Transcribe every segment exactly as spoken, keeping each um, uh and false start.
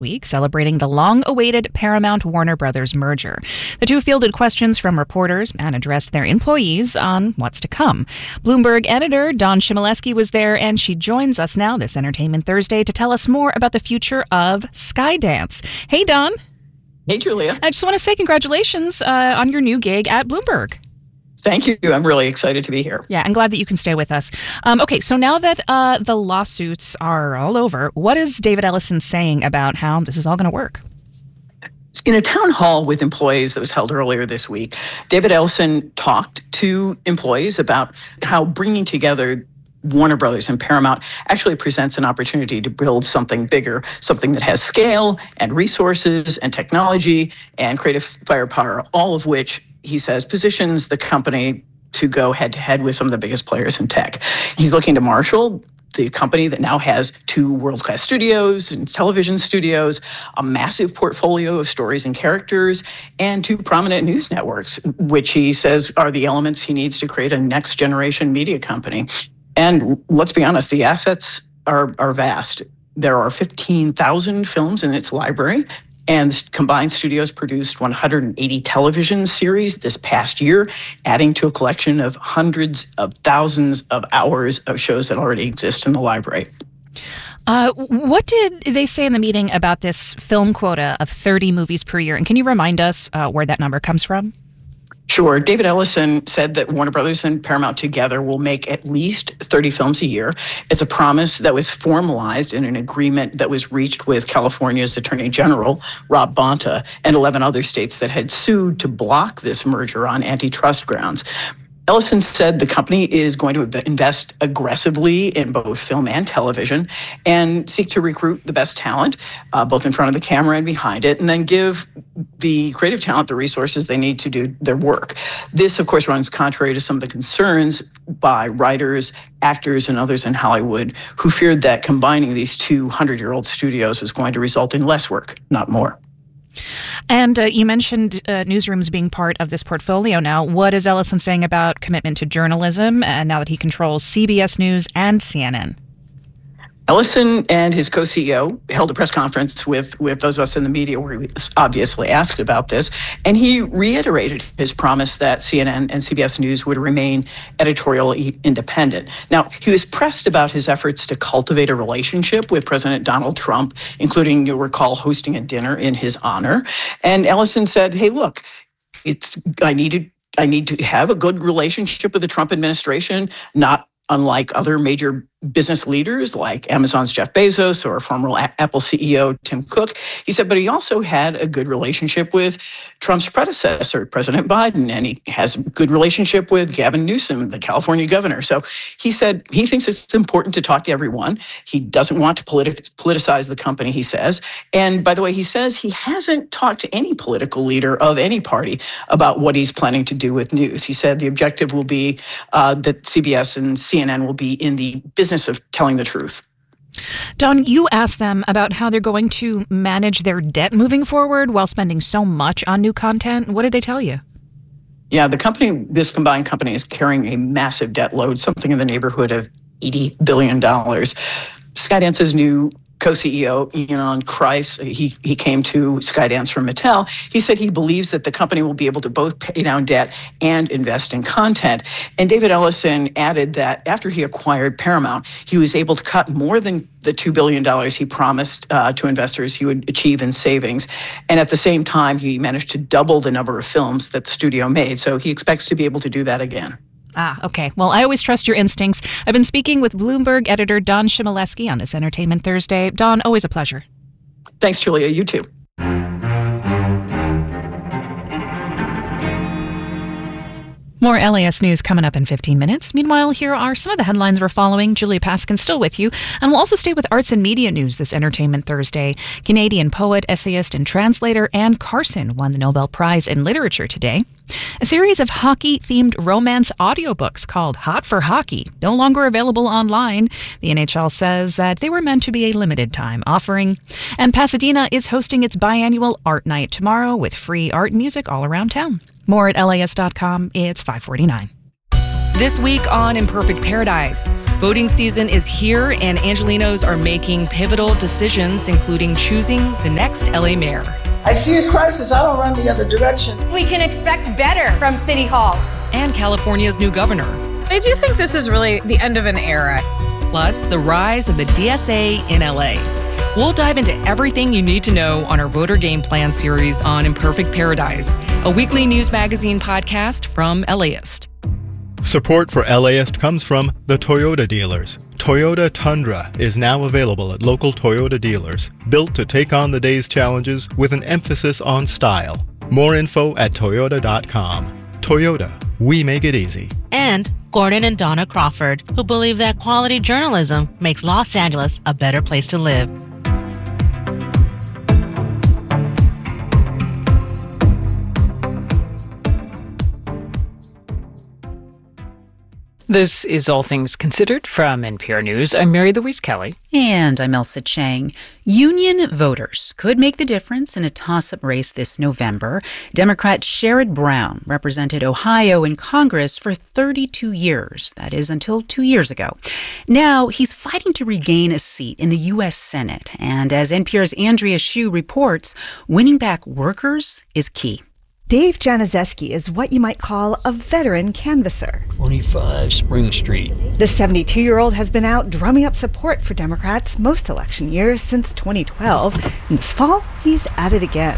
week, celebrating the long-awaited Paramount-Warner Brothers merger. The two fielded questions from reporters and addressed their employees on what's to come. Bloomberg editor Dawn Chmielewski was there, and she joins us now this Entertainment Thursday to tell us more about the future of Skydance. Hey, Dawn. Hey, Julia. I just want to say congratulations uh, on your new gig at Bloomberg. Thank you. I'm really excited to be here. Yeah, I'm glad that you can stay with us. Um, okay, so now that uh, the lawsuits are all over, what is David Ellison saying about how this is all going to work? In a town hall with employees that was held earlier this week, David Ellison talked to employees about how bringing together Warner Brothers and Paramount actually presents an opportunity to build something bigger, something that has scale and resources and technology and creative firepower, all of which, he says, positions the company to go head-to-head with some of the biggest players in tech. He's looking to Marshall, the company that now has two world-class studios and television studios, a massive portfolio of stories and characters, and two prominent news networks, which he says are the elements he needs to create a next-generation media company. And let's be honest, the assets are, are vast. There are fifteen thousand films in its library, and combined studios produced one hundred eighty television series this past year, adding to a collection of hundreds of thousands of hours of shows that already exist in the library. Uh, what did they say in the meeting about this film quota of thirty movies per year? And can you remind us uh, where that number comes from? Sure. David Ellison said that Warner Brothers and Paramount together will make at least thirty films a year. It's a promise that was formalized in an agreement that was reached with California's Attorney General, Rob Bonta, and eleven other states that had sued to block this merger on antitrust grounds. Ellison said the company is going to invest aggressively in both film and television and seek to recruit the best talent, uh, both in front of the camera and behind it, and then give the creative talent the resources they need to do their work. This, of course, runs contrary to some of the concerns by writers, actors, and others in Hollywood who feared that combining these two hundred-year-old studios was going to result in less work, not more. And uh, you mentioned uh, newsrooms being part of this portfolio now. What is Ellison saying about commitment to journalism uh, now that he controls C B S News and C N N? Ellison and his co-C E O held a press conference with, with those of us in the media where he was obviously asked about this, and he reiterated his promise that C N N and C B S News would remain editorially independent. Now, he was pressed about his efforts to cultivate a relationship with President Donald Trump, including, you'll recall, hosting a dinner in his honor. And Ellison said, hey, look, it's I needed I need to have a good relationship with the Trump administration, not unlike other major business leaders like Amazon's Jeff Bezos or former Apple C E O Tim Cook. He said, but he also had a good relationship with Trump's predecessor, President Biden, and he has a good relationship with Gavin Newsom, the California governor. So he said he thinks it's important to talk to everyone. He doesn't want to politi- politicize the company, he says. And by the way, he says he hasn't talked to any political leader of any party about what he's planning to do with news. He said the objective will be uh, that C B S and C N N will be in the business of telling the truth. Dawn, you asked them about how they're going to manage their debt moving forward while spending so much on new content. What did they tell you? Yeah, the company, this combined company, is carrying a massive debt load, something in the neighborhood of eighty billion dollars. Skydance's new co-C E O, Ynon Kreiz, he, he came to Skydance from Mattel. He said he believes that the company will be able to both pay down debt and invest in content. And David Ellison added that after he acquired Paramount, he was able to cut more than the two billion dollars he promised uh, to investors he would achieve in savings. And at the same time, he managed to double the number of films that the studio made. So he expects to be able to do that again. Ah, okay. Well, I always trust your instincts. I've been speaking with Bloomberg editor Dawn Chmielewski on this Entertainment Thursday. Dawn, always a pleasure. Thanks, Julia. You too. More L A S news coming up in fifteen minutes. Meanwhile, here are some of the headlines we're following. Julia Paskin still with you. And we'll also stay with arts and media news this Entertainment Thursday. Canadian poet, essayist, and translator Anne Carson won the Nobel Prize in Literature today. A series of hockey-themed romance audiobooks called Hot for Hockey, no longer available online. The N H L says that they were meant to be a limited-time offering. And Pasadena is hosting its biannual Art Night tomorrow with free art and music all around town. More at L A S dot com. It's five forty-nine. This week on Imperfect Paradise, Voting season is here, and Angelenos are making pivotal decisions, including choosing the next L A mayor. I see a crisis. I don't run the other direction. We can expect better from City Hall. And California's new governor. I do think this is really the end of an era. Plus, the rise of the D S A in L A. We'll dive into everything you need to know on our Voter Game Plan series on Imperfect Paradise, a weekly news magazine podcast from LAist. Support for LAist comes from the Toyota dealers. Toyota Tundra is now available at local Toyota dealers, built to take on the day's challenges with an emphasis on style. More info at toyota dot com. Toyota, we make it easy. And Gordon and Donna Crawford, who believe that quality journalism makes Los Angeles a better place to live. This is All Things Considered from N P R News. I'm Mary Louise Kelly. And I'm Elsa Chang. Union voters could make the difference in a toss-up race this November. Democrat Sherrod Brown represented Ohio in Congress for thirty-two years. That is until two years ago. Now he's fighting to regain a seat in the U S Senate. And as N P R's Andrea Hsu reports, winning back workers is key. Dave Januszewski is what you might call a veteran canvasser. twenty-five Spring Street. The seventy-two-year-old has been out drumming up support for Democrats most election years since twenty twelve, and this fall, he's at it again.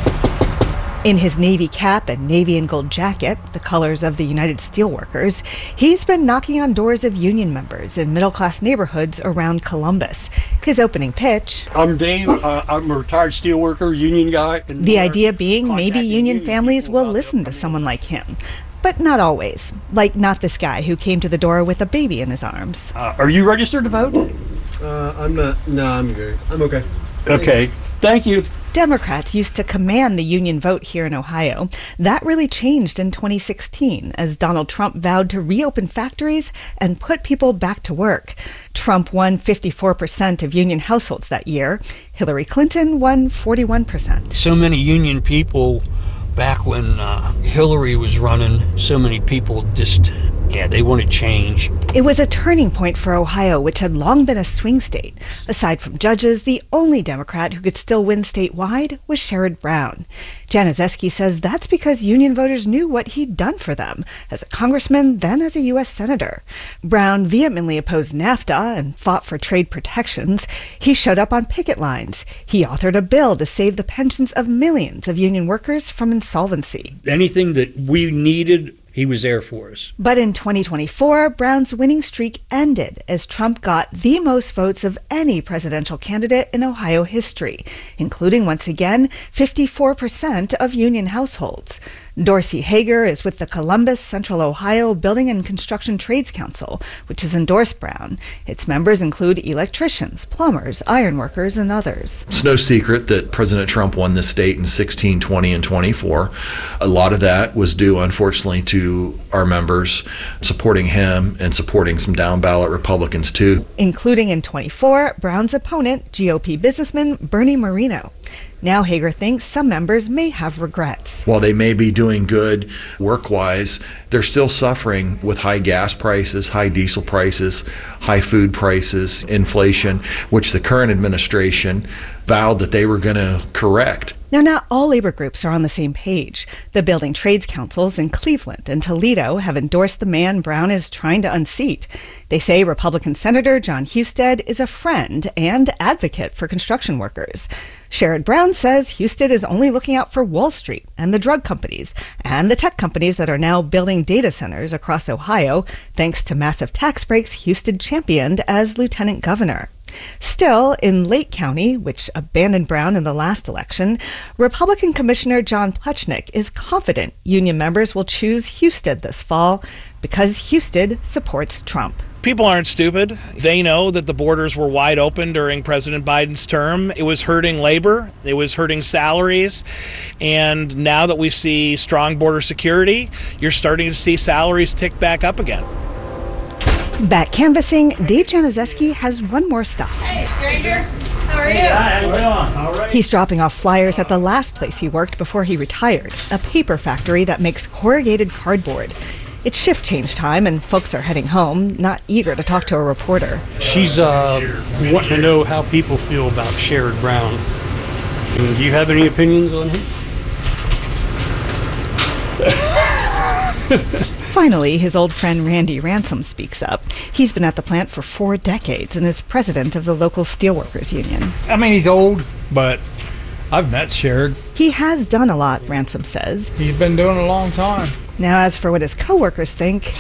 In his Navy cap and Navy and gold jacket, the colors of the United Steelworkers, he's been knocking on doors of union members in middle-class neighborhoods around Columbus. His opening pitch... I'm Dave. Uh, I'm a retired steelworker, union guy. And the idea being maybe union, union families will listen to someone like him. But not always. Like not this guy who came to the door with a baby in his arms. Uh, are you registered to vote? Uh, I'm not. No, I'm good. I'm okay. Okay. Thank you. Democrats used to command the union vote here in Ohio. That really changed in twenty sixteen as Donald Trump vowed to reopen factories and put people back to work. Trump won fifty-four percent of union households that year. Hillary Clinton won forty-one percent. So many union people back when uh, Hillary was running, so many people just, yeah, they want to change. It was a turning point for Ohio, which had long been a swing state. Aside from judges, the only Democrat who could still win statewide was Sherrod Brown. Januszewski says that's because union voters knew what he'd done for them as a congressman, then as a U S senator. Brown vehemently opposed NAFTA and fought for trade protections. He showed up on picket lines. He authored a bill to save the pensions of millions of union workers from insolvency. Anything that we needed, he was there for us. But in twenty twenty-four, Brown's winning streak ended as Trump got the most votes of any presidential candidate in Ohio history, including, once again, fifty-four percent of union households. Dorsey Hager is with the Columbus Central Ohio Building and Construction Trades Council, which has endorsed Brown. Its members include electricians, plumbers, ironworkers, and others. It's no secret that President Trump won this state in sixteen, twenty, and twenty-four. A lot of that was due, unfortunately, to our members supporting him and supporting some down-ballot Republicans, too. Including in twenty-four, Brown's opponent, G O P businessman Bernie Moreno. Now Hager thinks some members may have regrets. While they may be doing good work-wise, they're still suffering with high gas prices, high diesel prices, high food prices, inflation, which the current administration vowed that they were going to correct. Now, not all labor groups are on the same page. The building trades councils in Cleveland and Toledo have endorsed the man Brown is trying to unseat. They say Republican Senator Jon Husted is a friend and advocate for construction workers. Sherrod Brown says Husted is only looking out for Wall Street and the drug companies and the tech companies that are now building data centers across Ohio, thanks to massive tax breaks Husted championed as lieutenant governor. Still, in Lake County, which abandoned Brown in the last election, Republican Commissioner John Plechnik is confident union members will choose Husted this fall because Husted supports Trump. People aren't stupid. They know that the borders were wide open during President Biden's term. It was hurting labor. It was hurting salaries. And now that we see strong border security, you're starting to see salaries tick back up again. Back canvassing, Dave Januszewski has one more stop. Hey, stranger. How are you? Hi, right on. All right. He's dropping off flyers at the last place he worked before he retired, a paper factory that makes corrugated cardboard. It's shift change time, and folks are heading home, not eager to talk to a reporter. She's uh, wanting to know how people feel about Sherrod Brown. And do you have any opinions on him? Finally, his old friend Randy Ransom speaks up. He's been at the plant for four decades and is president of the local steelworkers union. I mean, he's old, but I've met Sherrod. He has done a lot, Ransom says. He's been doing it a long time. Now, as for what his coworkers think...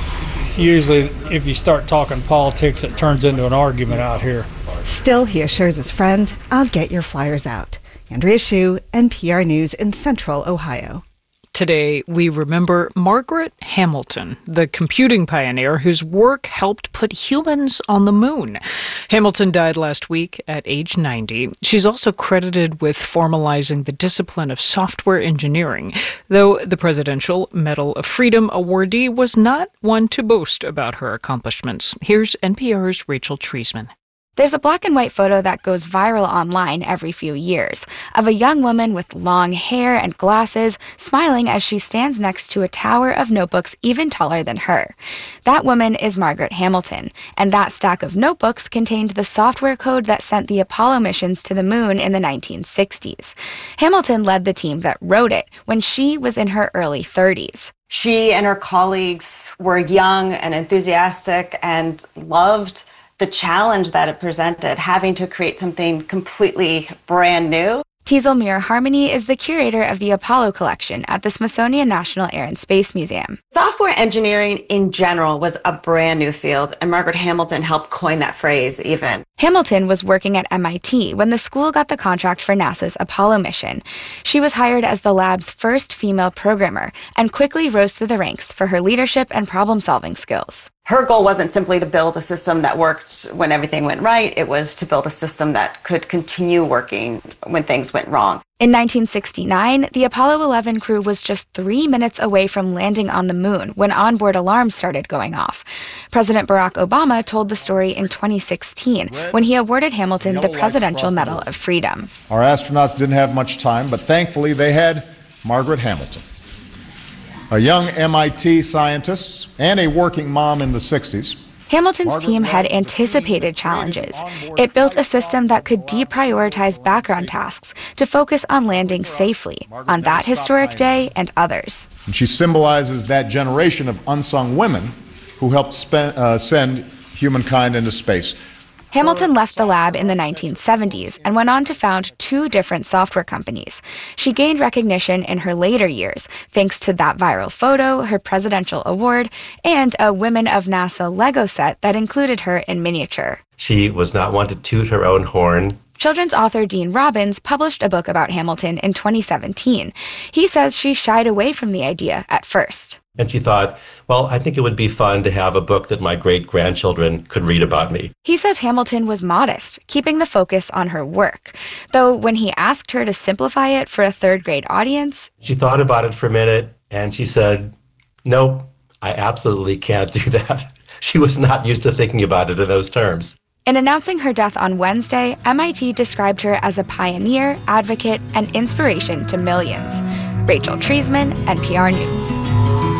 Usually, if you start talking politics, it turns into an argument out here. Still, he assures his friend, I'll get your flyers out. Andrea Hsu, N P R News in Central Ohio. Today, we remember Margaret Hamilton, the computing pioneer whose work helped put humans on the moon. Hamilton died last week at age ninety. She's also credited with formalizing the discipline of software engineering, though the Presidential Medal of Freedom awardee was not one to boast about her accomplishments. Here's N P R's Rachel Treisman. There's a black and white photo that goes viral online every few years of a young woman with long hair and glasses smiling as she stands next to a tower of notebooks even taller than her. That woman is Margaret Hamilton, and that stack of notebooks contained the software code that sent the Apollo missions to the moon in the nineteen sixties. Hamilton led the team that wrote it when she was in her early thirties. She and her colleagues were young and enthusiastic and loved the challenge that it presented, having to create something completely brand new. Teasel Muir Harmony is the curator of the Apollo collection at the Smithsonian National Air and Space Museum. Software engineering in general was a brand new field, and Margaret Hamilton helped coin that phrase even. Hamilton was working at M I T when the school got the contract for NASA's Apollo mission. She was hired as the lab's first female programmer and quickly rose through the ranks for her leadership and problem-solving skills. Her goal wasn't simply to build a system that worked when everything went right. It was to build a system that could continue working when things went wrong. In nineteen sixty-nine, the Apollo eleven crew was just three minutes away from landing on the moon when onboard alarms started going off. President Barack Obama told the story in twenty sixteen when he awarded Hamilton the Presidential Medal of Freedom. Our astronauts didn't have much time, but thankfully they had Margaret Hamilton, a young M I T scientist and a working mom in the sixties. Hamilton's team had anticipated challenges. It built a system that could deprioritize background tasks to focus on landing safely on that historic day and others. And she symbolizes that generation of unsung women who helped spend, uh, send humankind into space. Hamilton left the lab in the nineteen seventies and went on to found two different software companies. She gained recognition in her later years thanks to that viral photo, her presidential award, and a Women of NASA Lego set that included her in miniature. She was not one to toot her own horn. Children's author Dean Robbins published a book about Hamilton in twenty seventeen. He says she shied away from the idea at first. And she thought, well, I think it would be fun to have a book that my great-grandchildren could read about me. He says Hamilton was modest, keeping the focus on her work. Though when he asked her to simplify it for a third-grade audience... She thought about it for a minute, and she said, nope, I absolutely can't do that. She was not used to thinking about it in those terms. In announcing her death on Wednesday, M I T described her as a pioneer, advocate, and inspiration to millions. Rachel Treisman, N P R News.